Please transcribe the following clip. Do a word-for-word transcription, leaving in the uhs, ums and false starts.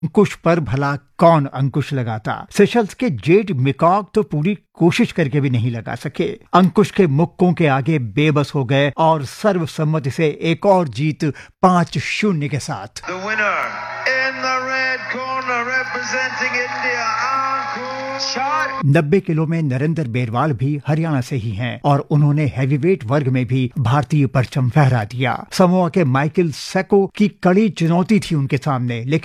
अंकुश पर भला कौन अंकुश लगाता। सेशल्स के जेड मिकॉक तो पूरी कोशिश करके भी नहीं लगा सके। अंकुश के मुक्कों के आगे बेबस हो गए और सर्वसम्मति से एक और जीत पांच शून्य के साथ। The winner in the red corner representing India, Ankush Shah। नब्बे किलो में नरेंद्र बेरवाल भी हरियाणा से ही हैं और उन्होंने हैवीवेट वर्ग में भी भारतीय परचम फहरा दिया। समोआ के माइकल सेको की कड़ी चुनौती थी उनके सामने, लेकिन